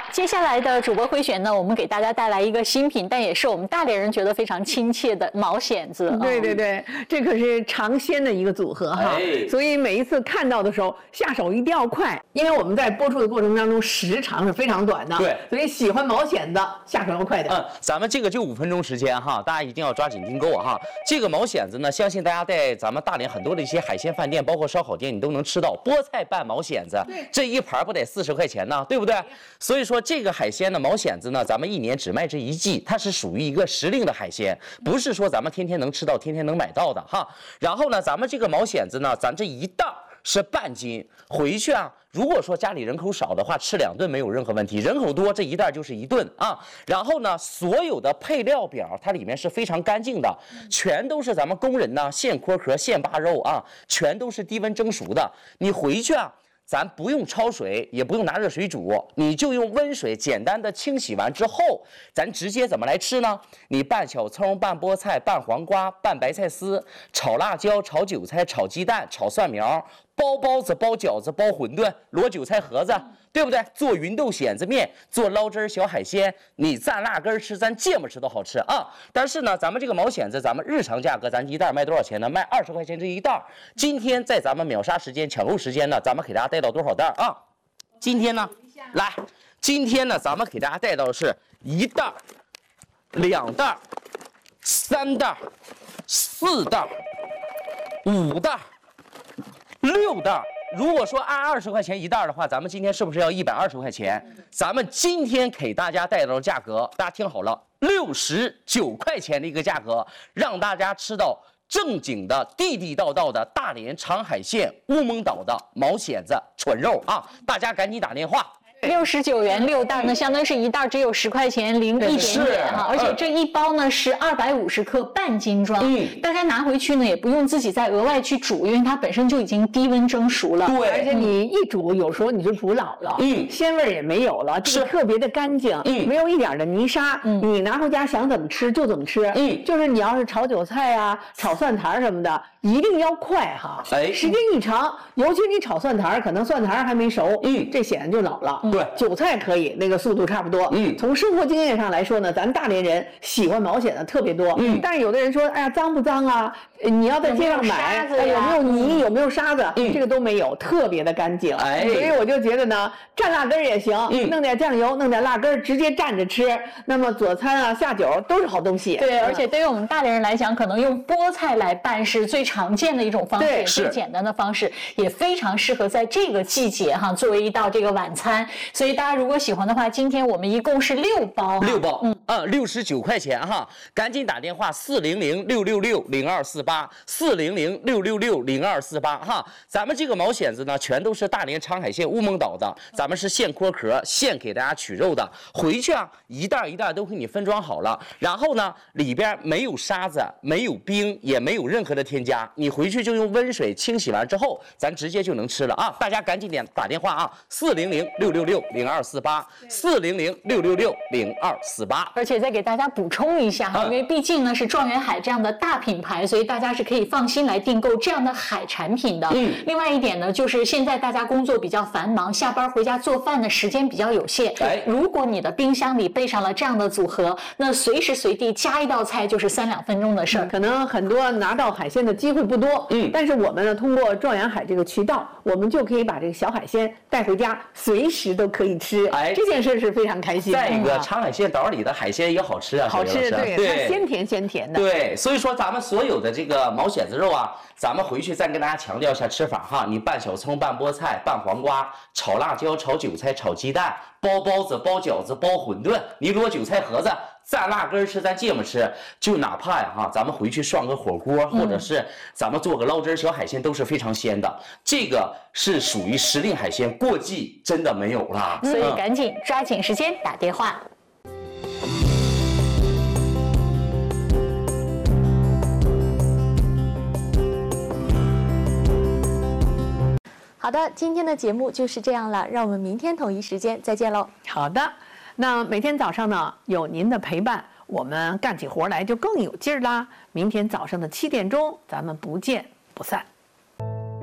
接下来的主播会选呢，我们给大家带来一个新品，但也是我们大连人觉得非常亲切的毛蚬子。 对对对，这可是尝鲜的一个组合哈，所以每一次看到的时候下手一定要快，因为我们在播出的过程当中时长是非常短的， 对， 所以喜欢毛蚬的下手要快点。 咱们这个就5分钟时间哈，大家一定要抓紧订购哈。这个毛蚬子呢，相信大家在咱们大连很多的一些海鲜饭店，包括烧烤店，你都能吃到菠菜拌毛蚬子，这一盘不得40块钱呢，对不对？所以说这个海鲜呢，毛蚬子呢，咱们一年只卖这一季，它是属于一个时令的海鲜，不是说咱们天天能吃到、天天能买到的哈。然后呢，咱们这个毛蚬子呢，咱这一袋是半斤，回去啊，如果说家里人口少的话，吃2顿没有任何问题；人口多，这一袋就是1顿啊。然后呢，所有的配料表它里面是非常干净的，全都是咱们工人呢现剥壳、现扒肉啊，全都是低温蒸熟的。你回去啊，咱不用焯水，也不用拿热水煮，你就用温水简单的清洗完之后，咱直接怎么来吃呢？你拌小葱、拌菠菜、拌黄瓜、拌白菜丝、炒辣椒、炒韭菜、炒鸡蛋、炒蒜苗、包包子、包饺子、包馄饨、摞韭菜盒子，对不对？做芸豆蚬子面，做捞汁小海鲜，你蘸辣根吃，咱芥末吃都好吃啊。但是呢，咱们这个毛蚬子，咱们日常价格，咱一袋卖多少钱呢？卖20块钱这一袋。今天在咱们秒杀时间、抢购时间呢，咱们给大家带到多少袋啊？今天呢，来，今天呢，咱们给大家带到的是1袋、2袋、3袋、4袋、5袋、6袋。如果说按20块钱一袋的话，咱们今天是不是要120块钱？咱们今天给大家带到的价格，大家听好了，69块钱的一个价格，让大家吃到正经的地地道道的大连长海县乌蒙岛的毛蚬子纯肉啊！大家赶紧打电话。 69元6袋呢，相当于是一袋只有10块钱零一点点哈，而且这一包呢是250克半斤装，大家拿回去呢也不用自己再额外去煮，因为它本身就已经低温蒸熟了。 对，而且你一煮，有时候你就煮老了，鲜味也没有了，这个特别的干净，没有一点的泥沙，你拿回家想怎么吃就怎么吃，就是你要是炒韭菜啊、炒蒜苔什么的，一定要快哈，时间一长，尤其你炒蒜苔，可能蒜苔还没熟，这蚬子就老了。 对， 韭菜可以，那个速度差不多。从生活经验上来说呢，咱大连人喜欢毛蚬的特别多。但是有的人说，哎呀，脏不脏啊？你要在街上买，有没有泥，有没有沙子？这个都没有，特别的干净。所以我就觉得呢，蘸辣根也行，弄点酱油，弄点辣根，直接蘸着吃。那么佐餐啊、下酒都是好东西。 对，而且对于我们大连人来讲，可能用菠菜来拌是最常见的一种方式，最简单的方式，也非常适合在这个季节哈，作为一道这个晚餐。所以大家如果喜欢的话，今天我们一共是6包 ，6包，69块钱哈，赶紧打电话400-666-0248，400-666-0248哈。咱们这个毛蚬子呢，全都是大连长海县乌蒙岛的，咱们是现剥壳，现给大家取肉的。回去啊，一袋一袋都给你分装好了，然后呢，里边没有沙子，没有冰，也没有任何的添加，你回去就用温水清洗完之后，咱直接就能吃了啊！大家赶紧打电话啊，400-666-0248，400-666-0248。 而且再给大家补充一下哈，因为毕竟呢是状元海这样的大品牌，所以大家是可以放心来订购这样的海产品的。另外一点呢，就是现在大家工作比较繁忙，下班回家做饭的时间比较有限。如果你的冰箱里备上了这样的组合，那随时随地加一道菜就是3-2分钟的事儿。 可能很多拿到海鲜的机会不多，但是我们呢，通过状元海这个渠道，我们就可以把这个小海鲜带回家，随时都可以吃。这件事是非常开心的。 再一个，长海县岛里的海鲜也好吃啊， 好吃，对，它鲜甜鲜甜的。 对，所以说咱们所有的这个毛蚬子肉啊，咱们回去再跟大家强调一下吃法哈。你拌小葱、拌菠菜、拌黄瓜、炒辣椒、炒韭菜、炒鸡蛋、包包子、包饺子、包馄饨，你摞韭菜盒子。蘸辣根吃，咱芥末吃，就哪怕呀哈，咱们回去涮个火锅，或者是咱们做个捞汁小海鲜，都是非常鲜的。这个是属于时令海鲜，过季真的没有了。 所以赶紧抓紧时间打电话。好的，今天的节目就是这样了，让我们明天同一时间再见喽。 好的。那每天早上呢，有您的陪伴，我们干起活来就更有劲儿啦。明天早上的7点钟，咱们不见不散。